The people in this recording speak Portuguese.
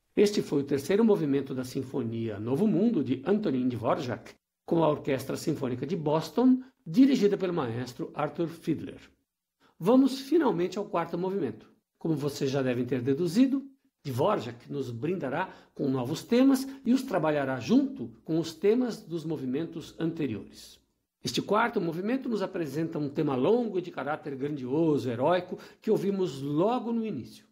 Este foi o terceiro movimento da Sinfonia Novo Mundo, de Antonín Dvorak, com a Orquestra Sinfônica de Boston, dirigida pelo maestro Arthur Fiedler. Vamos finalmente ao quarto movimento. Como vocês já devem ter deduzido, Dvorak nos brindará com novos temas e os trabalhará junto com os temas dos movimentos anteriores. Este quarto movimento nos apresenta um tema longo e de caráter grandioso, heróico, que ouvimos logo no início.